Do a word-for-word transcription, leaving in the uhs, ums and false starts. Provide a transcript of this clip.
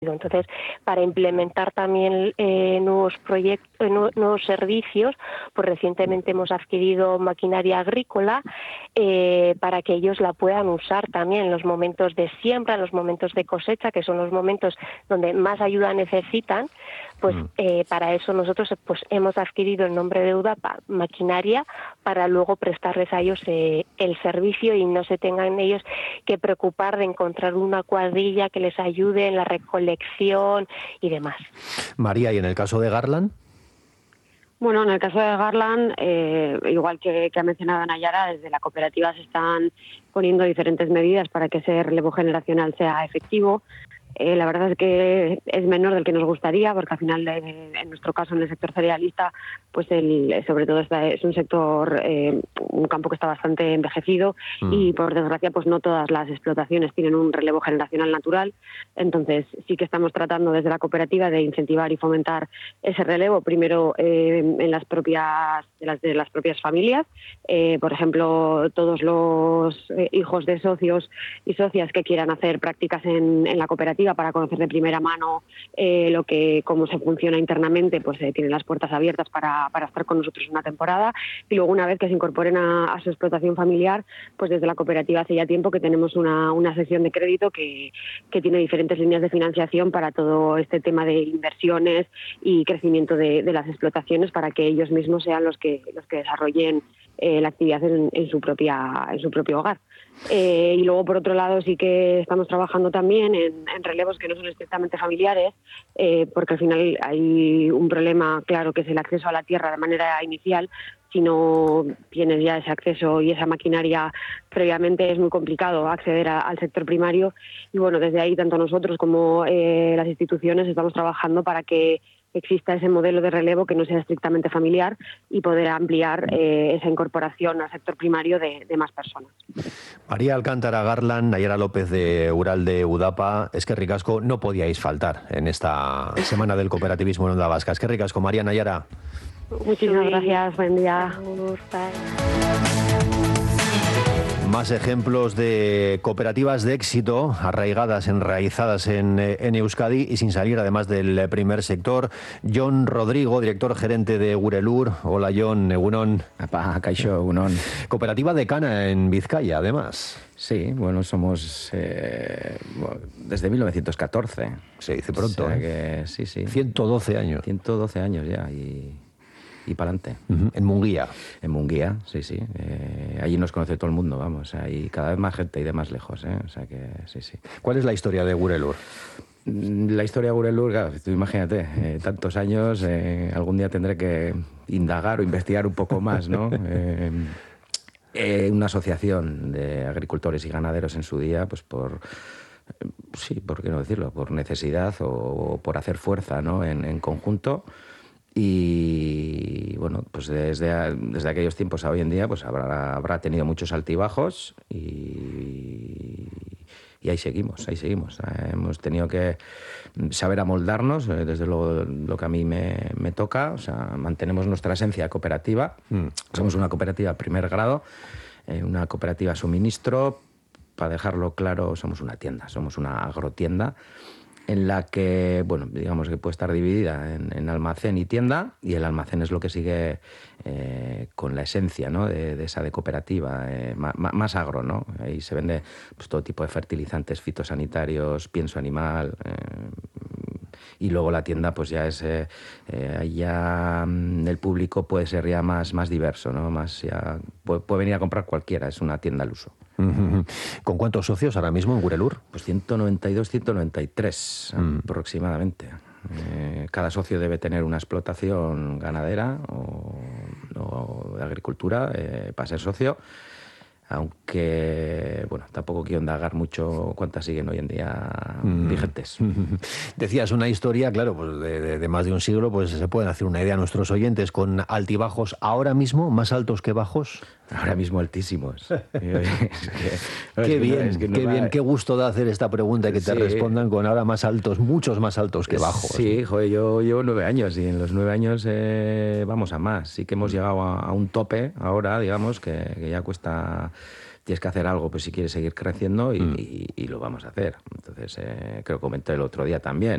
Entonces, para implementar también eh, nuevos proyectos, eh, nuevos servicios, pues recientemente hemos adquirido maquinaria agrícola eh, para que ellos la puedan usar también en los momentos de siembra, en los momentos de cosecha, que son los momentos donde más ayuda necesitan. Pues mm. eh, para eso nosotros pues hemos adquirido el nombre de UDAPA, maquinaria, para luego prestarles a ellos eh, el servicio y no se tengan ellos que preocupar de encontrar una cuadrilla que les ayude en la recolección y demás. María, ¿y en el caso de Garland? Bueno, en el caso de Garland, eh, igual que, que ha mencionado Nayara, desde la cooperativa se están poniendo diferentes medidas para que ese relevo generacional sea efectivo. Eh, la verdad es que es menor del que nos gustaría, porque al final, eh, en nuestro caso, en el sector cerealista, pues el, sobre todo está, es un sector, eh, un campo que está bastante envejecido mm. y, por desgracia, pues no todas las explotaciones tienen un relevo generacional natural. Entonces, sí que estamos tratando desde la cooperativa de incentivar y fomentar ese relevo, primero eh, en las propias, de las, de las propias familias. Eh, por ejemplo, todos los eh, hijos de socios y socias que quieran hacer prácticas en, en la cooperativa para conocer de primera mano eh, lo que cómo se funciona internamente, pues eh, tienen las puertas abiertas para, para estar con nosotros una temporada, y luego una vez que se incorporen a, a su explotación familiar, pues desde la cooperativa hace ya tiempo que tenemos una, una sección de crédito que, que tiene diferentes líneas de financiación para todo este tema de inversiones y crecimiento de, de las explotaciones, para que ellos mismos sean los que los que desarrollen eh, la actividad en, en su propia en su propio hogar. Eh, y luego, por otro lado, sí que estamos trabajando también en, en relevos que no son estrictamente familiares, eh, porque al final hay un problema claro, que es el acceso a la tierra de manera inicial. Si no tienes ya ese acceso y esa maquinaria previamente, es muy complicado acceder a, al sector primario. Y bueno, desde ahí, tanto nosotros como eh, las instituciones estamos trabajando para que exista ese modelo de relevo que no sea estrictamente familiar y poder ampliar eh, esa incorporación al sector primario de, de más personas. María Alcántara, Garland, Nayara López de Ural de Udapa, es que ricasco, no podíais faltar en esta Semana del Cooperativismo en Onda Vasca. Es que ricasco, María, Nayara. Muchísimas gracias, buen día. Más ejemplos de cooperativas de éxito, arraigadas, enraizadas en, en Euskadi y sin salir además del primer sector. Jon Rodrigo, director gerente de Gurelur. Hola, Jon, egunon. Apa, kaixo, egunon. Cooperativa decana en Vizcaya, además. Sí, bueno, somos eh, desde mil novecientos catorce. Se dice pronto, o sea ¿eh? que, sí, sí. ciento doce años. ciento doce años ya y... y para adelante. Uh-huh. En Munguía. En Munguía, sí, sí. Eh, allí nos conoce todo el mundo, vamos. Hay cada vez más gente y de más lejos, ¿eh? O sea que, sí, sí. ¿Cuál es la historia de Gurelur? La historia de Gurelur, claro, tú imagínate, eh, tantos años, eh, algún día tendré que indagar o investigar un poco más, ¿no? eh, eh, una asociación de agricultores y ganaderos en su día, pues por... sí, ¿por qué no decirlo? Por necesidad o por hacer fuerza, ¿no? En, en conjunto. Y bueno, pues desde, desde aquellos tiempos a hoy en día pues habrá, habrá tenido muchos altibajos y, y ahí seguimos, ahí seguimos. Hemos tenido que saber amoldarnos, desde luego lo que a mí me, me toca, o sea, mantenemos nuestra esencia cooperativa, mm. somos una cooperativa primer grado, eh, una cooperativa suministro, para dejarlo claro, somos una tienda, somos una agrotienda, en la que, bueno, digamos que puede estar dividida en, en almacén y tienda, y el almacén es lo que sigue eh, con la esencia, ¿no? de, de esa de cooperativa, eh, más, más agro, ¿no? Ahí se vende pues, todo tipo de fertilizantes fitosanitarios, pienso animal, eh, y luego la tienda pues ya es, eh, eh, ya el público puede ser ya más, más diverso, ¿no? Más ya, puede, puede venir a comprar cualquiera, es una tienda al uso. ¿Con cuántos socios ahora mismo en Gurelur? Pues ciento noventa y dos, ciento noventa y tres mm. aproximadamente. Eh, cada socio debe tener una explotación ganadera o, o de agricultura eh, para ser socio, aunque, bueno, tampoco quiero indagar mucho cuántas siguen hoy en día mm. vigentes. Decías una historia, claro, pues de, de, de más de un siglo, pues se pueden hacer una idea a nuestros oyentes, con altibajos ahora mismo, más altos que bajos. Ahora mismo altísimos. es que, qué bien, es que no qué va... bien, qué gusto da hacer esta pregunta y que te sí. respondan con ahora más altos, muchos más altos que bajos. Sí, joder, yo llevo nueve años y en los nueve años eh, vamos a más. Sí que hemos llegado a, a un tope ahora, digamos, que, que ya cuesta tienes que hacer algo pues si quieres seguir creciendo y, Mm. y, y lo vamos a hacer. Entonces, eh, creo que comenté el otro día también,